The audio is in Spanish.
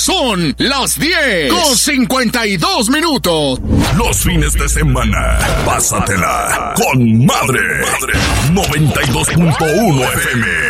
Son las 10:52. Los fines de semana, pásatela con madre. 92.1 FM.